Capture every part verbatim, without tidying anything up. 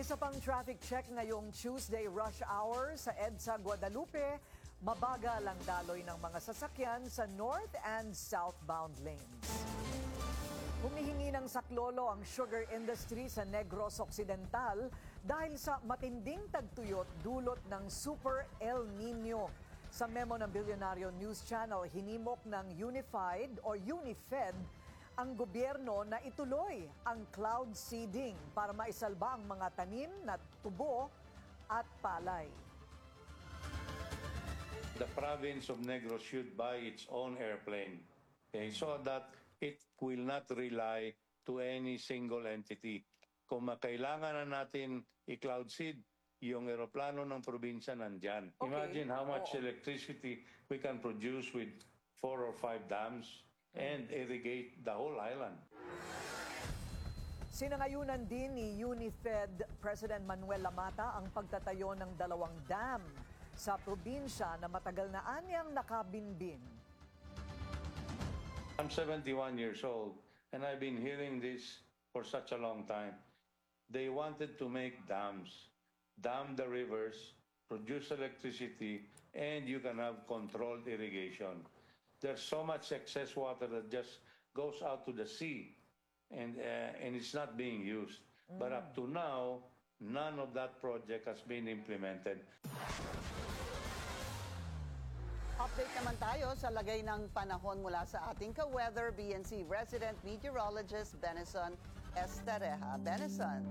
Isa pang traffic check ngayong Tuesday rush hour sa EDSA Guadalupe. Mabagal ang daloy ng mga sasakyan sa north and southbound lanes. Humihingi ng saklolo ang sugar industry sa Negros Occidental dahil sa matinding tagtuyot dulot ng Super El Nino. Sa memo ng Billionario News Channel, hinimok ng Unified or Unifed ang gobyerno na ituloy ang cloud seeding para maisalba ang mga tanim na tubo at palay. The province of Negros should buy its own airplane, okay, so that it will not rely to any single entity. Kung makailangan na natin i-cloud seed, yung eroplano ng probinsya nandyan. Okay. Imagine how much Oo. electricity we can produce with four or five dams and irrigate the whole island. Sinangayunan din ni Unifed President Manuel Lamata ang pagtatayo ng dalawang dam sa probinsya na matagal na anyang nakabinbin. I'm seventy-one years old and I've been hearing this for such a long time. They wanted to make dams, dam the rivers, produce electricity, and you can have controlled irrigation. There's so much excess water that just goes out to the sea and, uh, and it's not being used. Mm. But up to now, none of that project has been implemented. Update naman tayo sa lagay ng panahon mula sa ating ka-weather B N C resident meteorologist Benison Estareja. Benison.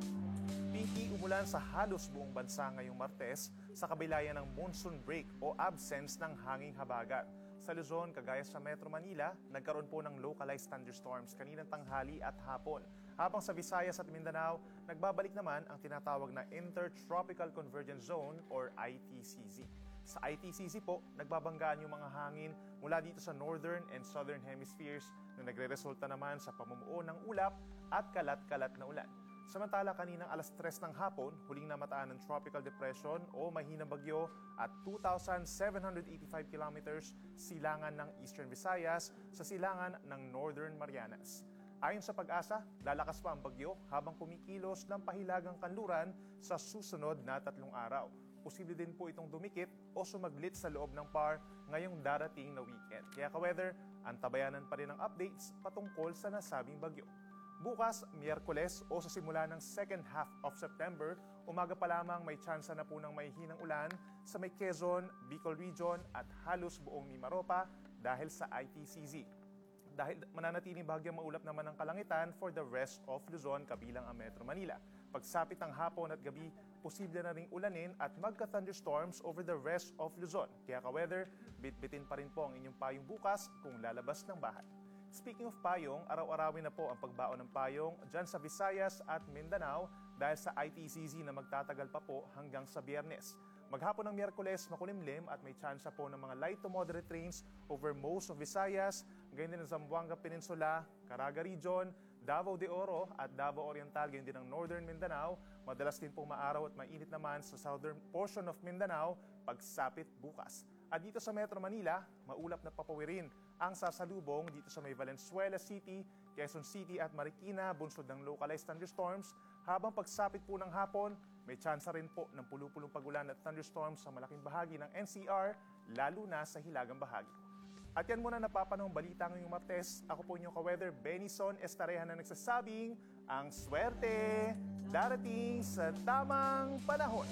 Pinky, umulan sa halos buong bansa ngayong Martes sa kabilayan ng monsoon break o absence ng hanging habagat. Sa Luzon, kagaya sa Metro Manila, nagkaroon po ng localized thunderstorms kaninang tanghali at hapon. Habang sa Visayas at Mindanao, nagbabalik naman ang tinatawag na Intertropical Convergence Zone or I T C Z. Sa I T C Z po, nagbabanggaan yung mga hangin mula dito sa northern and southern hemispheres na nagre-resulta naman sa pamumuo ng ulap at kalat-kalat na ulan. Samantala, kaninang alas tres ng hapon, huling namataan ng tropical depression o mahinang bagyo at two thousand seven hundred eighty-five kilometers silangan ng Eastern Visayas sa silangan ng Northern Marianas. Ayon sa Pag-asa, lalakas pa ang bagyo habang kumikilos ng pahilagang kanluran sa susunod na tatlong araw. Posible din po itong dumikit o sumaglit sa loob ng P A R ngayong darating na weekend. Kaya ka-weather, antabayanan pa rin ang updates patungkol sa nasabing bagyo. Bukas, Miyerkules o sa simula ng second half of September, umaga pa lamang may tsansa na po ng mahihinang ulan sa may Quezon, Bicol Region at halos buong Mimaropa dahil sa I T C Z. Dahil mananatiling bahagyang maulap naman ang kalangitan for the rest of Luzon kabilang ang Metro Manila. Pagsapit ng hapon at gabi, posible na ring ulanin at magka-thunderstorms over the rest of Luzon. Kaya ka-weather, bitbitin pa rin po ang inyong payong bukas kung lalabas ng bahay. Speaking of payong, araw-arawin na po ang pagbaon ng payong dyan sa Visayas at Mindanao dahil sa I T C Z na magtatagal pa po hanggang sa Biyernes. Maghapon ng Miyerkules, makulimlim at may tsansa po ng mga light to moderate rains over most of Visayas, gayon din ang Zamboanga Peninsula, Caraga Region, Davao de Oro at Davao Oriental, gayon din ang Northern Mindanao. Madalas din pong maaraw at mainit naman sa southern portion of Mindanao pagsapit bukas. At dito sa Metro Manila, maulap na papawirin ang sasalubong dito sa may Valenzuela City, Quezon City at Marikina, bunsod ng localized thunderstorms. Habang pagsapit po ng hapon, may tsansa rin po ng pulupulong pagulan at thunderstorms sa malaking bahagi ng N C R, lalo na sa hilagang bahagi. At yan muna napapanahong balita ngayong Martes. Ako po inyong ka-weather, Benison Estareja na nagsasabing, ang swerte darating sa tamang panahon.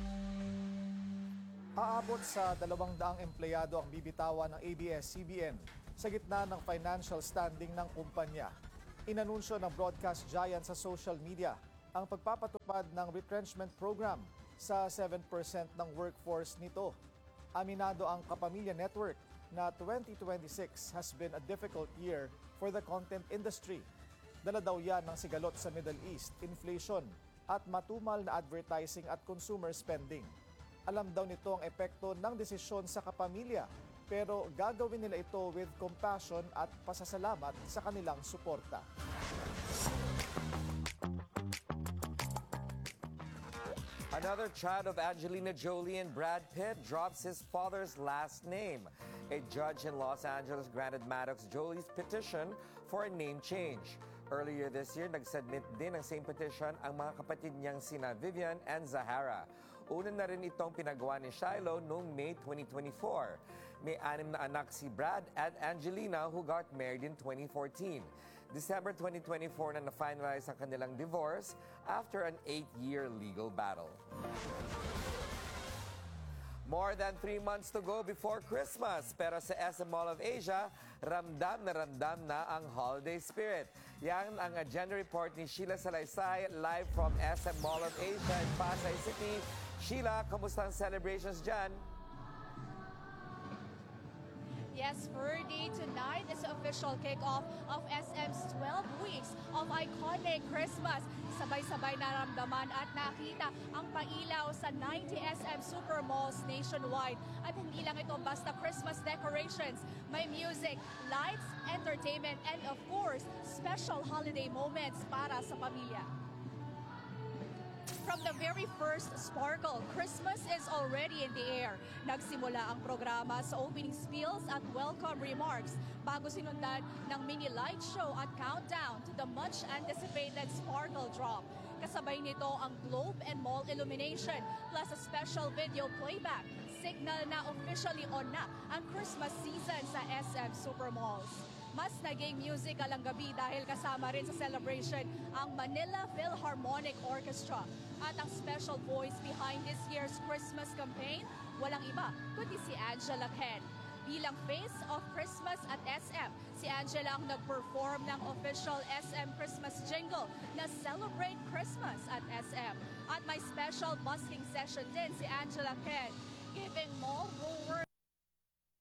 Aabot sa dalawang daang empleyado ang bibitawan ng A B S C B N sa gitna ng financial standing ng kumpanya. Inanunsyo ng broadcast giant sa social media ang pagpapatupad ng retrenchment program sa seven percent ng workforce nito. Aminado ang Kapamilya Network na twenty twenty-six has been a difficult year for the content industry. Dala daw yan ng sigalot sa Middle East, inflation at matumal na advertising at consumer spending. Alam daw nito ang epekto ng desisyon sa kapamilya, pero gagawin nila ito with compassion at pasasalamat sa kanilang suporta. Another child of Angelina Jolie and Brad Pitt drops his father's last name. A judge in Los Angeles granted Maddox Jolie's petition for a name change. Earlier this year, nag-submit din ng same petition ang mga kapatid niyang sina Vivian and Zahara. Una na rin itong pinagawa ni Shiloh noong May twenty twenty-four. May anim na anak si Brad at Angelina who got married in twenty fourteen. December twenty twenty-four na na-finalize ang kanilang divorce after an eight-year legal battle. More than three months to go before Christmas. Pero sa S M Mall of Asia, ramdam na ramdam na ang holiday spirit. Yan ang agenda report ni Sheila Salaysay live from S M Mall of Asia in Pasay City. Sheila, kamusta ang celebrations dyan? Yes, Ferdy, tonight is the official kickoff of S M's twelve weeks of iconic Christmas. Sabay-sabay naramdaman at nakita ang pailaw sa ninety S M super malls nationwide. At hindi lang ito basta Christmas decorations. May music, lights, entertainment, and of course, special holiday moments para sa pamilya. From the very first sparkle, Christmas is already in the air. Nagsimula ang programa sa opening spiels at welcome remarks bago sinundan ng mini light show at countdown to the much-anticipated sparkle drop. Kasabay nito ang globe and mall illumination plus a special video playback. Signal na officially on na ang Christmas season sa S M Supermalls. Mas naging musical ang gabi dahil kasama rin sa celebration ang Manila Philharmonic Orchestra. At ang special voice behind this year's Christmas campaign, walang iba kundi si Angela Ken. Bilang face of Christmas at S M, si Angela ang nag-perform ng official S M Christmas jingle na Celebrate Christmas at S M. At may special busking session din si Angela Ken, giving mall goers